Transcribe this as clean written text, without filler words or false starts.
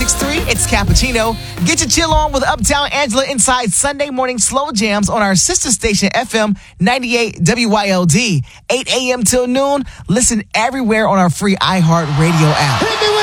6'3", it's Cappuccino. Get your chill on with Uptown Angela inside Sunday morning slow jams on our sister station, FM 98 WYLD. 8 a.m. till noon. Listen everywhere on our free iHeartRadio app.